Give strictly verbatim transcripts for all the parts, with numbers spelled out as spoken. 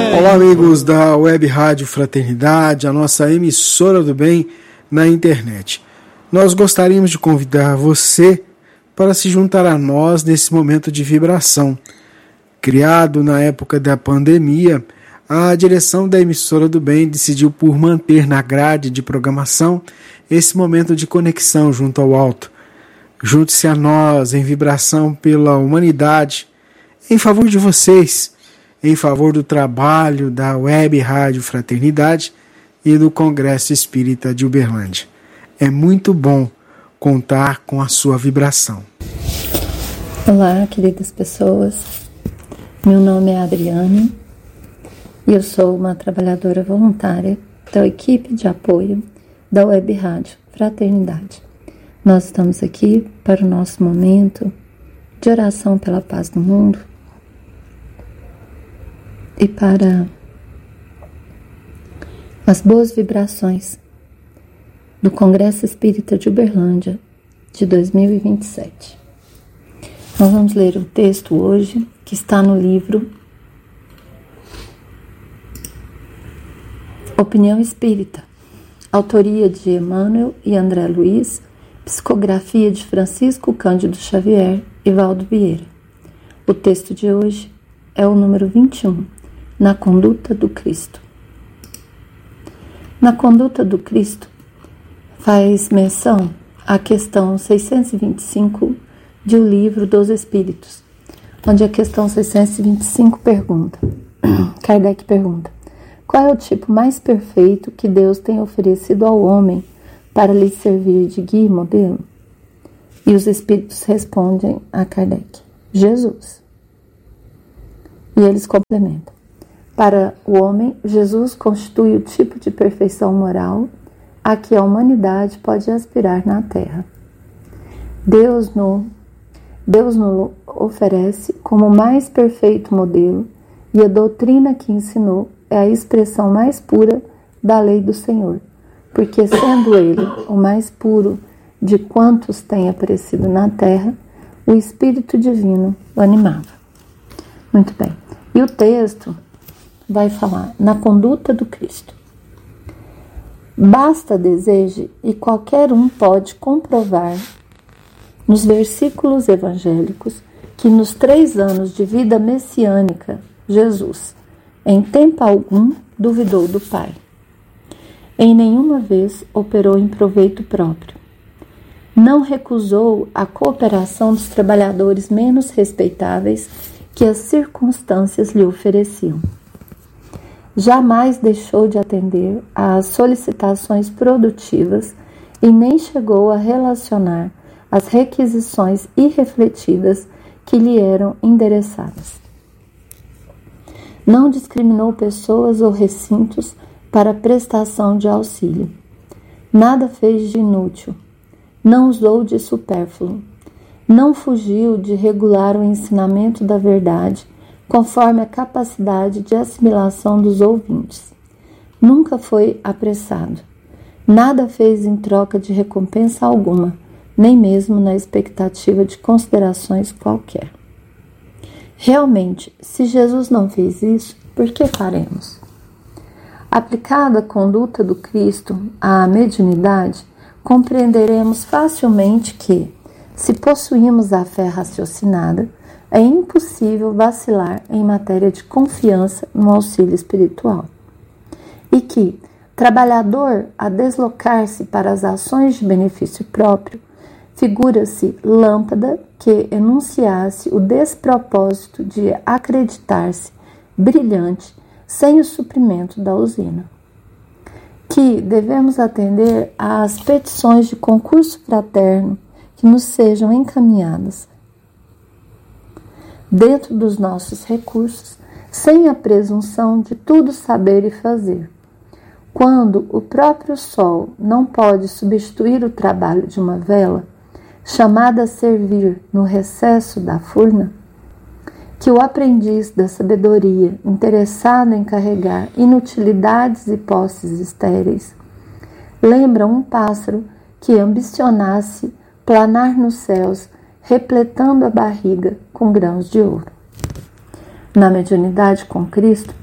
Olá, amigos da Web Rádio Fraternidade, a nossa emissora do bem na internet. Nós gostaríamos de convidar você para se juntar a nós nesse momento de vibração. Criado na época da pandemia, a direção da emissora do bem decidiu por manter na grade de programação esse momento de conexão junto ao alto. Junte-se a nós em vibração pela humanidade, em favor de vocês, em favor do trabalho da Web Rádio Fraternidade e do Congresso Espírita de Uberlândia. É muito bom contar com a sua vibração. Olá, queridas pessoas. Meu nome é Adriane e eu sou uma trabalhadora voluntária da equipe de apoio da Web Rádio Fraternidade. Nós estamos aqui para o nosso momento de oração pela paz no mundo e para as boas vibrações do Congresso Espírita de Uberlândia de dois mil e vinte e sete. Nós vamos ler o texto hoje, que está no livro Opinião Espírita, autoria de Emmanuel e André Luiz, psicografia de Francisco Cândido Xavier e Valdo Vieira. O texto de hoje é o número vinte e um, Na Conduta do Cristo. Na Conduta do Cristo faz menção à questão seiscentos e vinte e cinco de O Livro dos Espíritos, onde a questão seiscentos e vinte e cinco pergunta, Kardec pergunta, qual é o tipo mais perfeito que Deus tem oferecido ao homem para lhe servir de guia e modelo? E os Espíritos respondem a Kardec, Jesus. E eles complementam, para o homem, Jesus constitui o tipo de perfeição moral a que a humanidade pode aspirar na Terra. Deus no, Deus nos oferece como o mais perfeito modelo e a doutrina que ensinou é a expressão mais pura da lei do Senhor, porque sendo ele o mais puro de quantos tem aparecido na Terra, o Espírito Divino o animava. Muito bem. E o texto vai falar na conduta do Cristo. Basta deseje e qualquer um pode comprovar nos versículos evangélicos que nos três anos de vida messiânica, Jesus, em tempo algum, duvidou do Pai. Em nenhuma vez operou em proveito próprio. Não recusou a cooperação dos trabalhadores menos respeitáveis que as circunstâncias lhe ofereciam. Jamais deixou de atender às solicitações produtivas e nem chegou a relacionar as requisições irrefletidas que lhe eram endereçadas. Não discriminou pessoas ou recintos para prestação de auxílio. Nada fez de inútil. Não usou de supérfluo. Não fugiu de regular o ensinamento da verdade conforme a capacidade de assimilação dos ouvintes. Nunca foi apressado. Nada fez em troca de recompensa alguma, nem mesmo na expectativa de considerações qualquer. Realmente, se Jesus não fez isso, por que faremos? Aplicada a conduta do Cristo à mediunidade, compreenderemos facilmente que, se possuímos a fé raciocinada, é impossível vacilar em matéria de confiança no auxílio espiritual. E que, trabalhador a deslocar-se para as ações de benefício próprio, figura-se lâmpada que enunciasse o despropósito de acreditar-se brilhante sem o suprimento da usina. Que devemos atender às petições de concurso fraterno que nos sejam encaminhadas dentro dos nossos recursos, sem a presunção de tudo saber e fazer. Quando o próprio sol não pode substituir o trabalho de uma vela, chamada a servir no recesso da furna, que o aprendiz da sabedoria, interessado em carregar inutilidades e posses estéreis, lembra um pássaro que ambicionasse planar nos céus, repletando a barriga com grãos de ouro. Na mediunidade com Cristo,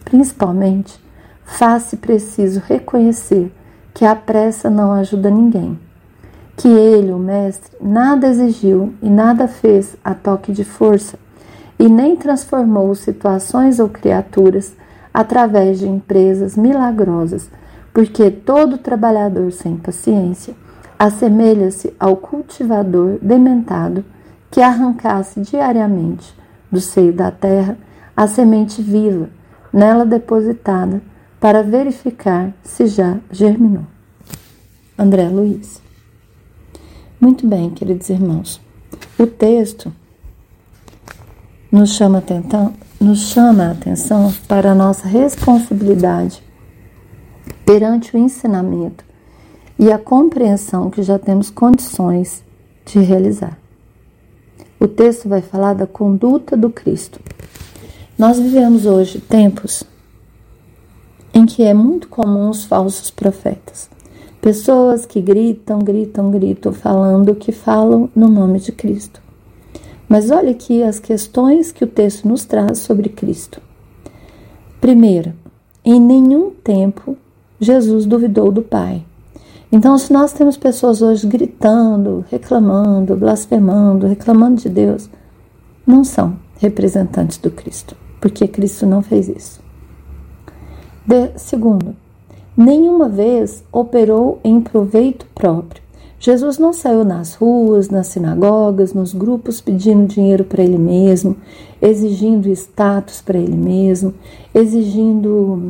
Principalmente, faz-se preciso reconhecer que a pressa não ajuda ninguém, que ele, o Mestre, nada exigiu e nada fez a toque de força, e nem transformou situações ou criaturas através de empresas milagrosas, porque todo trabalhador sem paciência assemelha-se ao cultivador dementado que arrancasse diariamente do seio da terra a semente viva, nela depositada, para verificar se já germinou. André Luiz. Muito bem, queridos irmãos. O texto nos chama, atenção, nos chama a atenção para a nossa responsabilidade perante o ensinamento e a compreensão que já temos condições de realizar. O texto vai falar da conduta do Cristo. Nós vivemos hoje tempos em que é muito comum os falsos profetas. Pessoas que gritam, gritam, gritam, falando que falam no nome de Cristo. Mas olha aqui as questões que o texto nos traz sobre Cristo. Primeiro, em nenhum tempo Jesus duvidou do Pai. Então, se nós temos pessoas hoje gritando, reclamando, blasfemando, reclamando de Deus, não são representantes do Cristo, porque Cristo não fez isso. De, segundo, nenhuma vez operou em proveito próprio. Jesus não saiu nas ruas, nas sinagogas, nos grupos pedindo dinheiro para ele mesmo, exigindo status para ele mesmo, exigindo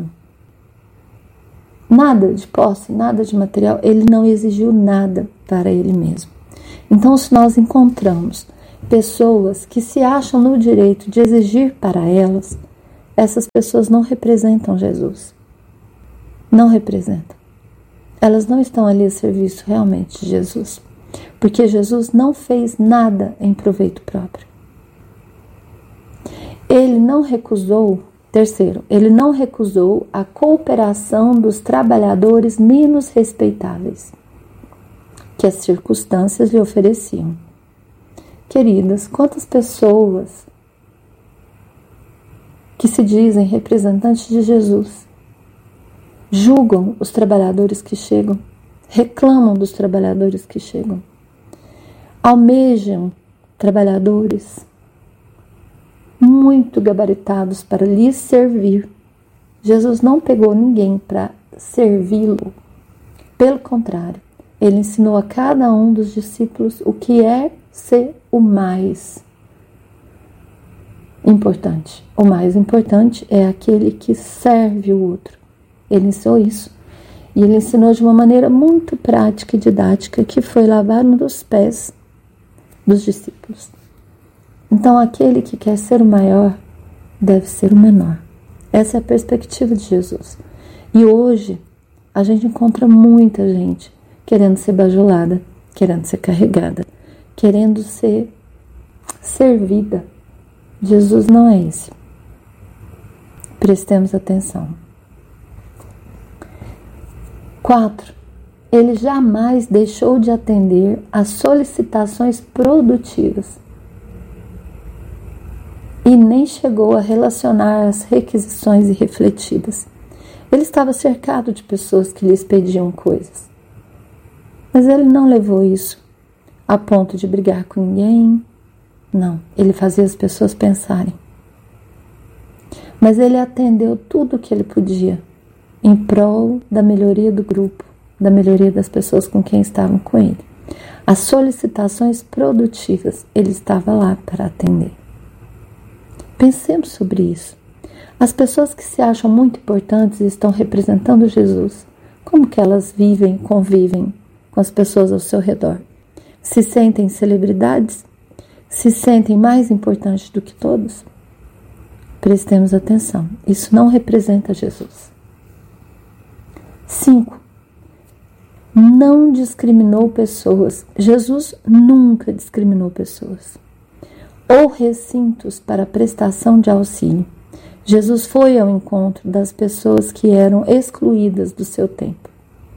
nada de posse, nada de material. Ele não exigiu nada para ele mesmo. Então, se nós encontramos pessoas que se acham no direito de exigir para elas, essas pessoas não representam Jesus. Não representam. Elas não estão ali a serviço realmente de Jesus, porque Jesus não fez nada em proveito próprio. Ele não recusou, terceiro, ele não recusou a cooperação dos trabalhadores menos respeitáveis que as circunstâncias lhe ofereciam. Queridas, quantas pessoas que se dizem representantes de Jesus julgam os trabalhadores que chegam, reclamam dos trabalhadores que chegam, almejam trabalhadores muito gabaritados para lhes servir. Jesus não pegou ninguém para servi-lo. Pelo contrário, ele ensinou a cada um dos discípulos o que é ser o mais importante. O mais importante é aquele que serve o outro. Ele ensinou isso. E ele ensinou de uma maneira muito prática e didática, que foi lavar um dos pés dos discípulos. Então, aquele que quer ser o maior deve ser o menor. Essa é a perspectiva de Jesus. E hoje, a gente encontra muita gente querendo ser bajulada, querendo ser carregada, querendo ser servida. Jesus não é esse. Prestemos atenção. quatro. Ele jamais deixou de atender às solicitações produtivas e nem chegou a relacionar as requisições irrefletidas. Ele estava cercado de pessoas que lhes pediam coisas, mas ele não levou isso a ponto de brigar com ninguém. Não, ele fazia as pessoas pensarem. Mas ele atendeu tudo o que ele podia em prol da melhoria do grupo, da melhoria das pessoas com quem estavam com ele. As solicitações produtivas, ele estava lá para atender. Pensemos sobre isso. As pessoas que se acham muito importantes e estão representando Jesus, como que elas vivem, convivem com as pessoas ao seu redor? Se sentem celebridades? Se sentem mais importantes do que todos? Prestemos atenção. Isso não representa Jesus. cinco. Não discriminou pessoas. Jesus nunca discriminou pessoas. Ou recintos para prestação de auxílio. Jesus foi ao encontro das pessoas que eram excluídas do seu tempo.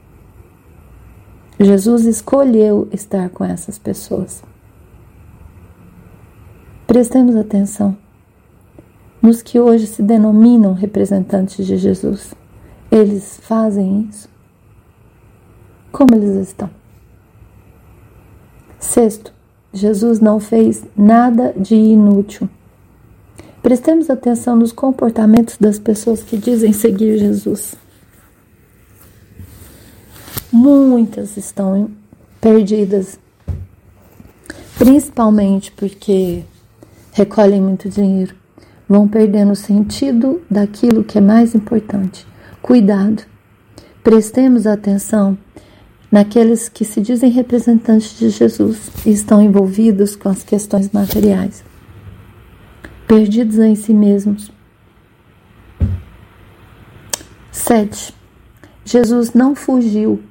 Jesus escolheu estar com essas pessoas. Prestemos atenção. nos que hoje se denominam representantes de Jesus, eles fazem isso? Como eles estão? Sexto, Jesus não fez nada de inútil. Prestemos atenção nos comportamentos das pessoas que dizem seguir Jesus. Muitas estão perdidas, principalmente porque recolhem muito dinheiro, vão perdendo o sentido daquilo que é mais importante. Cuidado, prestemos atenção naqueles que se dizem representantes de Jesus e estão envolvidos com as questões materiais, perdidos em si mesmos. Sete, Jesus não fugiu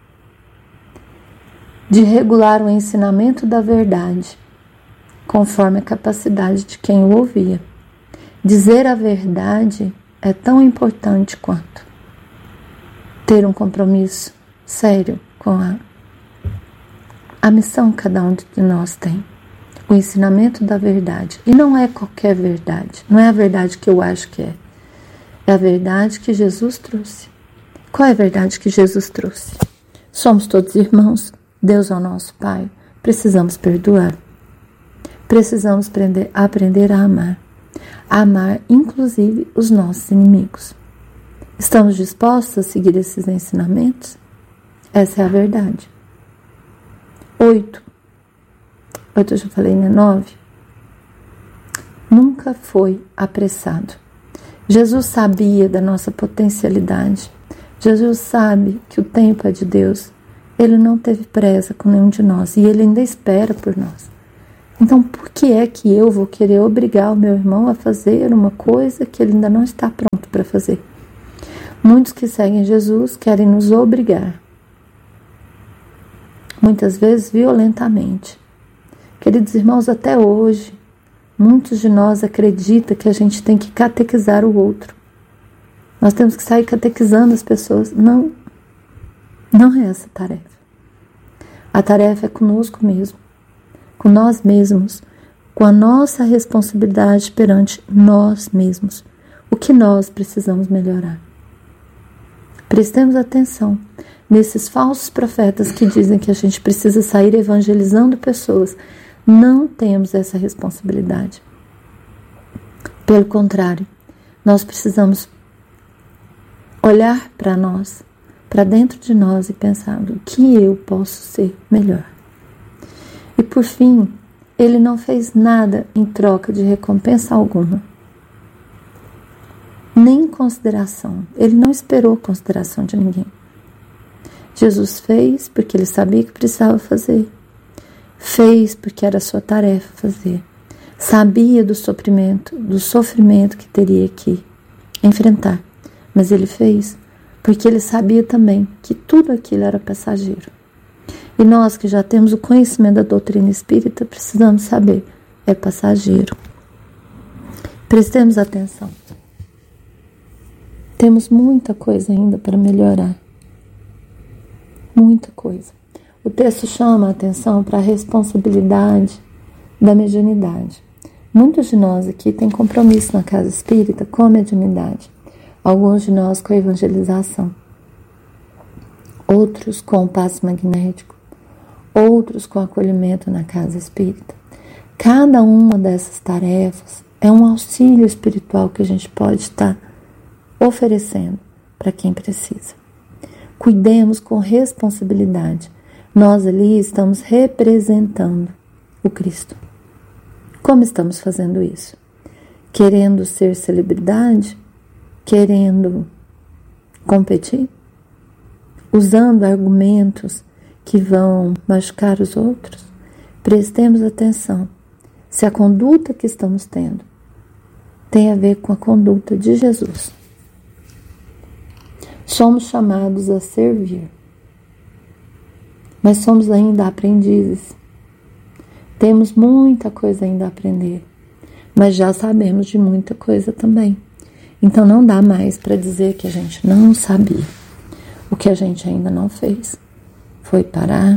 de regular o ensinamento da verdade, conforme a capacidade de quem o ouvia. Dizer a verdade é tão importante quanto ter um compromisso sério com a, a missão que cada um de nós tem. O ensinamento da verdade. E não é qualquer verdade. Não é a verdade que eu acho que é. É a verdade que Jesus trouxe. Qual é a verdade que Jesus trouxe? Somos todos irmãos. Deus é o nosso Pai. Precisamos perdoar. Precisamos aprender, aprender a amar. A amar, inclusive, os nossos inimigos. Estamos dispostos a seguir esses ensinamentos? Essa é a verdade. Oito. Oito eu já falei, né? Nove. Nunca foi apressado. Jesus sabia da nossa potencialidade. Jesus sabe que o tempo é de Deus. Ele não teve pressa com nenhum de nós. E Ele ainda espera por nós. Então, por que é que eu vou querer obrigar o meu irmão a fazer uma coisa que ele ainda não está pronto para fazer? Muitos que seguem Jesus querem nos obrigar. Muitas vezes violentamente. Queridos irmãos, até hoje, muitos de nós acreditam que a gente tem que catequizar o outro. Nós temos que sair catequizando as pessoas. Não, não é essa a tarefa. A tarefa é conosco mesmo, com nós mesmos, com a nossa responsabilidade perante nós mesmos. O que nós precisamos melhorar? Prestemos atenção nesses falsos profetas que dizem que a gente precisa sair evangelizando pessoas. Não temos essa responsabilidade. Pelo contrário, nós precisamos olhar para nós, para dentro de nós e pensar o que eu posso ser melhor. E por fim, ele não fez nada em troca de recompensa alguma. Nem consideração. Ele não esperou consideração de ninguém. Jesus fez porque ele sabia que precisava fazer. Fez porque era sua tarefa fazer. Sabia do sofrimento, do sofrimento que teria que enfrentar. Mas ele fez porque ele sabia também que tudo aquilo era passageiro. E nós que já temos o conhecimento da doutrina espírita, precisamos saber, é passageiro. Prestemos atenção. Temos muita coisa ainda para melhorar. Muita coisa. O texto chama a atenção para a responsabilidade da mediunidade. Muitos de nós aqui têm compromisso na casa espírita com a mediunidade. Alguns de nós com a evangelização. Outros com o passe magnético. Outros com acolhimento na casa espírita. Cada uma dessas tarefas é um auxílio espiritual que a gente pode estar oferecendo para quem precisa. Cuidemos com responsabilidade. Nós ali estamos representando o Cristo. Como estamos fazendo isso? Querendo ser celebridade? Querendo competir? Usando argumentos que vão machucar os outros? Prestemos atenção se a conduta que estamos tendo tem a ver com a conduta de Jesus. Somos chamados a servir, mas somos ainda aprendizes. Temos muita coisa ainda a aprender, mas já sabemos de muita coisa também. Então não dá mais para dizer que a gente não sabia. O que a gente ainda não fez foi parar,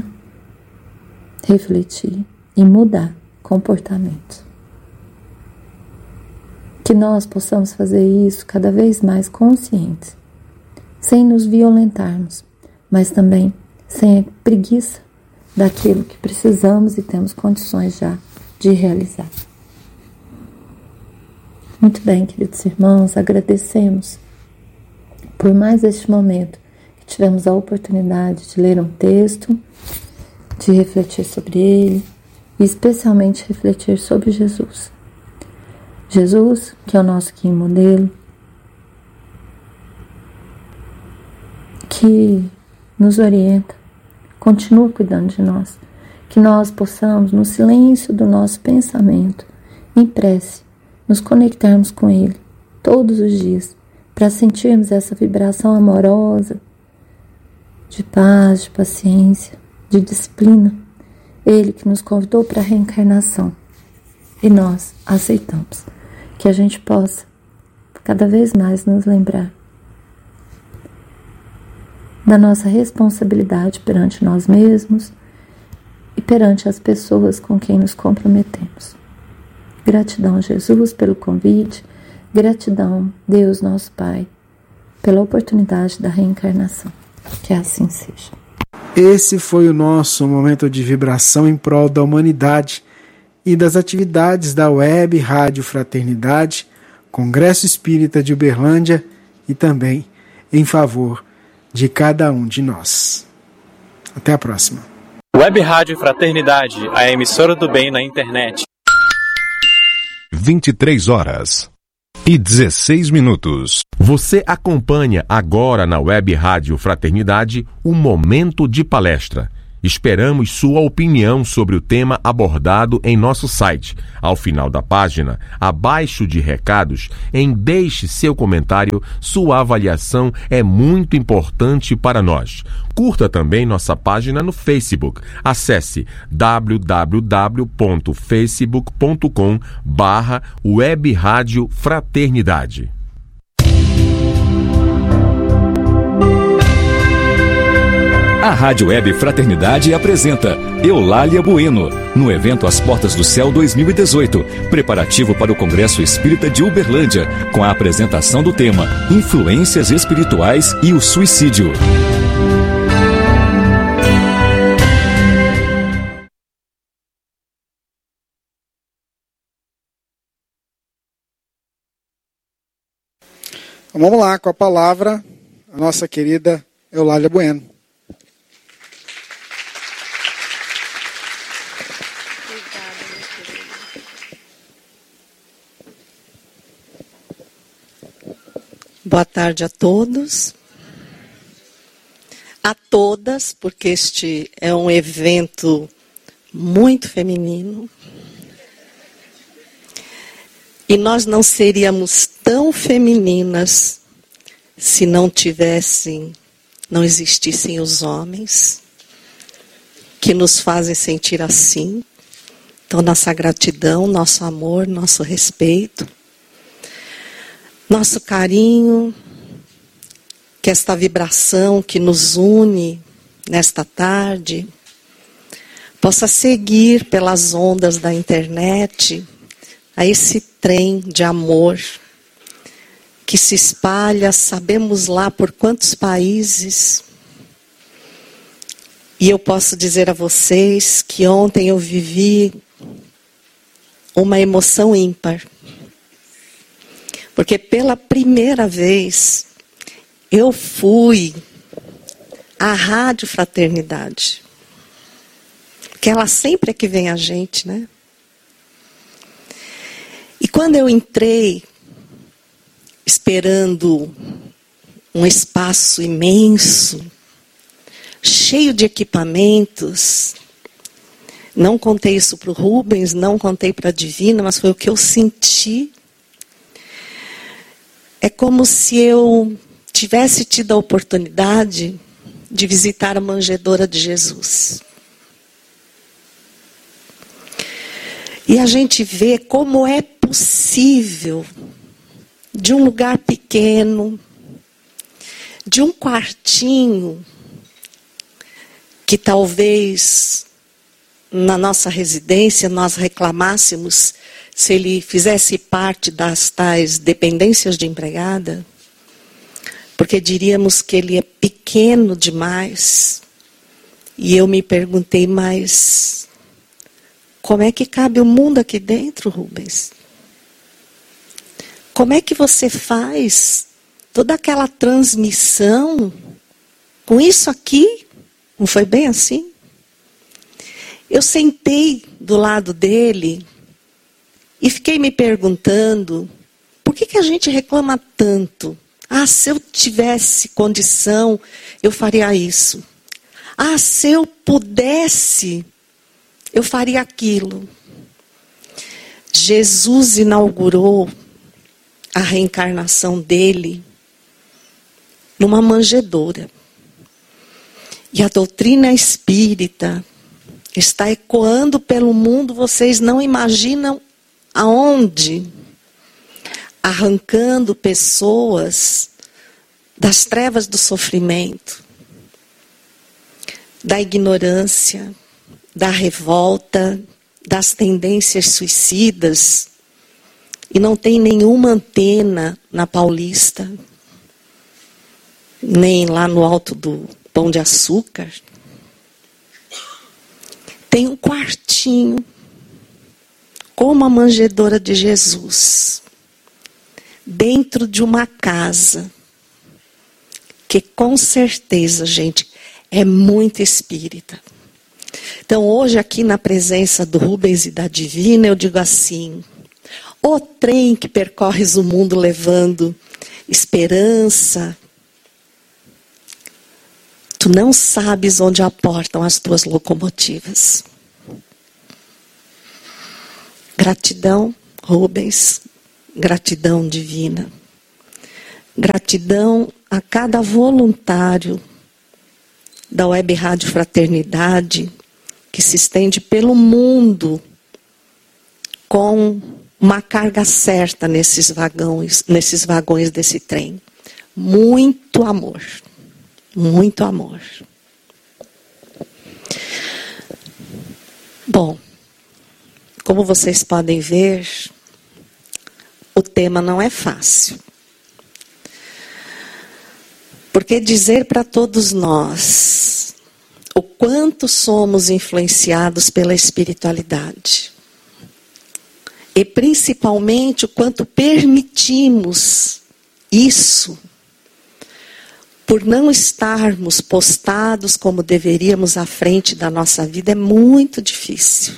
refletir e mudar comportamentos. Que nós possamos fazer isso cada vez mais conscientes, sem nos violentarmos, mas também sem a preguiça daquilo que precisamos e temos condições já de realizar. Muito bem, queridos irmãos, agradecemos por mais este momento que tivemos a oportunidade de ler um texto, de refletir sobre ele e especialmente refletir sobre Jesus. Jesus, que é o nosso guia e modelo, que nos orienta, continua cuidando de nós, que nós possamos, no silêncio do nosso pensamento, em prece, nos conectarmos com Ele todos os dias, para sentirmos essa vibração amorosa, de paz, de paciência, de disciplina. Ele que nos convidou para a reencarnação e nós aceitamos. Que a gente possa cada vez mais nos lembrar da nossa responsabilidade perante nós mesmos e perante as pessoas com quem nos comprometemos. Gratidão, Jesus, pelo convite. Gratidão, Deus, nosso Pai, pela oportunidade da reencarnação. Que assim seja. Esse foi o nosso momento de vibração em prol da humanidade e das atividades da Web Rádio Fraternidade, Congresso Espírita de Uberlândia e também em favor de cada um de nós. Até a próxima. Web Rádio Fraternidade, a emissora do bem na internet. vinte e três horas e dezesseis minutos. Você acompanha agora na Web Rádio Fraternidade o Momento de Palestra. Esperamos sua opinião sobre o tema abordado em nosso site. Ao final da página, abaixo de recados, em deixe seu comentário, sua avaliação é muito importante para nós. Curta também nossa página no Facebook. Acesse w w w ponto facebook ponto com barra Web Rádio Fraternidade. A Rádio Web Fraternidade apresenta Eulália Bueno, no evento As Portas do Céu dois mil e dezoito, preparativo para o Congresso Espírita de Uberlândia, com a apresentação do tema Influências Espirituais e o Suicídio. Vamos lá, com a palavra, a nossa querida Eulália Bueno. Boa tarde a todos, a todas, porque este é um evento muito feminino. E nós não seríamos tão femininas se não tivessem, não existissem os homens que nos fazem sentir assim. Então, nossa gratidão, nosso amor, nosso respeito. Nosso carinho, que esta vibração que nos une nesta tarde possa seguir pelas ondas da internet a esse trem de amor que se espalha, sabemos lá por quantos países. E eu posso dizer a vocês que ontem eu vivi uma emoção ímpar. Porque pela primeira vez eu fui à Rádio Fraternidade. Porque ela sempre é que vem a gente, né? E quando eu entrei, esperando um espaço imenso, cheio de equipamentos, não contei isso para o Rubens, não contei para a Divina, mas foi o que eu senti. É como se eu tivesse tido a oportunidade de visitar a manjedoura de Jesus. E a gente vê como é possível, de um lugar pequeno, de um quartinho, que talvez na nossa residência, nós reclamássemos se ele fizesse parte das tais dependências de empregada, porque diríamos que ele é pequeno demais. E eu me perguntei, mas como é que cabe o mundo aqui dentro, Rubens? Como é que você faz toda aquela transmissão com isso aqui? Não foi bem assim? Eu sentei do lado dele e fiquei me perguntando, por que que a gente reclama tanto? Ah, se eu tivesse condição, eu faria isso. Ah, se eu pudesse, eu faria aquilo. Jesus inaugurou a reencarnação dele numa manjedoura. E a doutrina espírita está ecoando pelo mundo, vocês não imaginam aonde, arrancando pessoas das trevas do sofrimento, da ignorância, da revolta, das tendências suicidas, e não tem nenhuma antena na Paulista, nem lá no alto do Pão de Açúcar. Tem um quartinho, como a manjedoura de Jesus, dentro de uma casa, que com certeza, gente, é muito espírita. Então hoje aqui na presença do Rubens e da Divina, eu digo assim, o trem que percorres o mundo levando esperança, tu não sabes onde aportam as tuas locomotivas. Gratidão, Rubens, gratidão divina. Gratidão a cada voluntário da Web Rádio Fraternidade, que se estende pelo mundo com uma carga certa nesses vagões, nesses vagões desse trem. Muito amor. Muito amor. Bom, como vocês podem ver, o tema não é fácil. Porque dizer para todos nós o quanto somos influenciados pela espiritualidade, e principalmente o quanto permitimos isso, por não estarmos postados como deveríamos à frente da nossa vida, é muito difícil.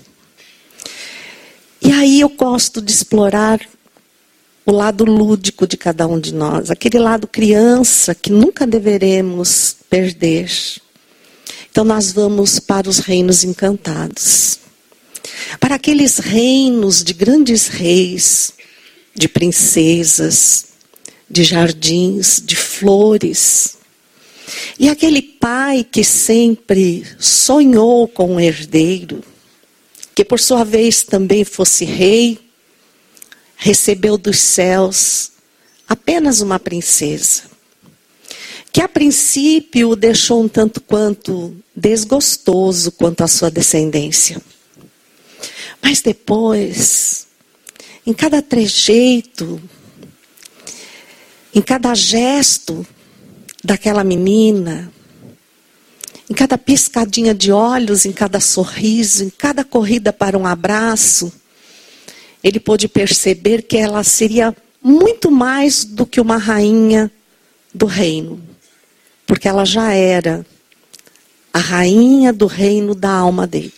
E aí eu gosto de explorar o lado lúdico de cada um de nós, aquele lado criança que nunca deveremos perder. Então nós vamos para os reinos encantados, para aqueles reinos de grandes reis, de princesas, de jardins, de flores. E aquele pai que sempre sonhou com um herdeiro, que por sua vez também fosse rei, recebeu dos céus apenas uma princesa, que a princípio o deixou um tanto quanto desgostoso quanto à sua descendência. Mas depois, em cada trejeito, em cada gesto daquela menina, em cada piscadinha de olhos, em cada sorriso, em cada corrida para um abraço, ele pôde perceber que ela seria muito mais do que uma rainha do reino, porque ela já era a rainha do reino da alma dele.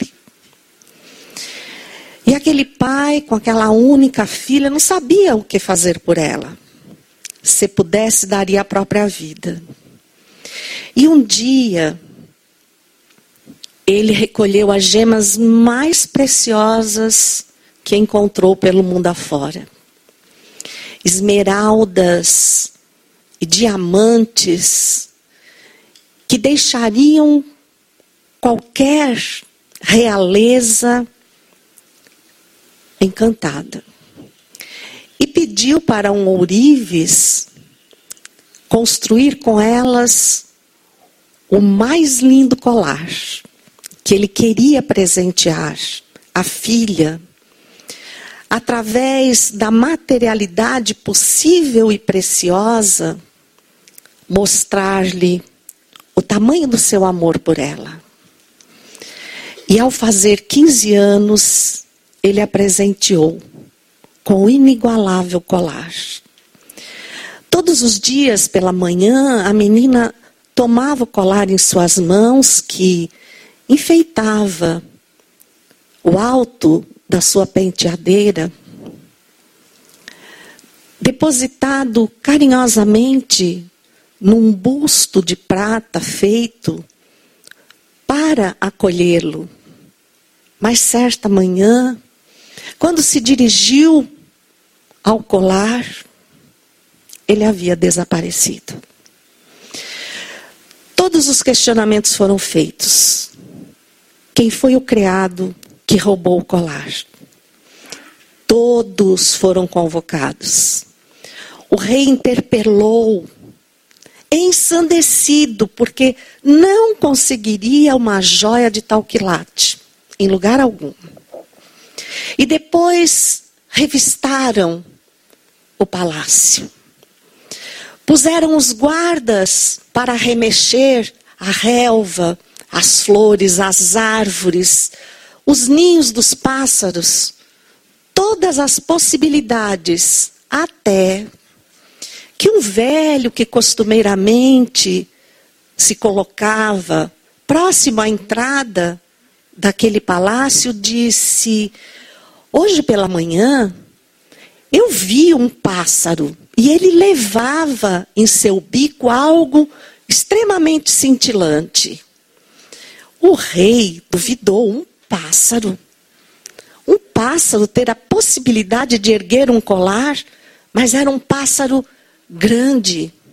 E aquele pai, com aquela única filha, não sabia o que fazer por ela. Se pudesse, daria a própria vida. E um dia, ele recolheu as gemas mais preciosas que encontrou pelo mundo afora. Esmeraldas e diamantes que deixariam qualquer realeza encantada. E pediu para um ourives construir com elas o mais lindo colar que ele queria presentear a filha, através da materialidade possível e preciosa, mostrar-lhe o tamanho do seu amor por ela. E ao fazer quinze anos, ele a presenteou com o inigualável colar. Todos os dias pela manhã, a menina tomava o colar em suas mãos, que enfeitava o alto da sua penteadeira, depositado carinhosamente num busto de prata feito para acolhê-lo. Mas certa manhã, quando se dirigiu ao colar, ele havia desaparecido. Todos os questionamentos foram feitos. Quem foi o criado que roubou o colar? Todos foram convocados. O rei interpelou, ensandecido, porque não conseguiria uma joia de tal quilate, em lugar algum. E depois revistaram o palácio. Puseram os guardas para remexer a relva, as flores, as árvores, os ninhos dos pássaros, todas as possibilidades, até que um velho que costumeiramente se colocava próximo à entrada daquele palácio disse: hoje pela manhã eu vi um pássaro e ele levava em seu bico algo extremamente cintilante. O rei duvidou. Um pássaro? Um pássaro ter a possibilidade de erguer um colar? Mas era um pássaro grande,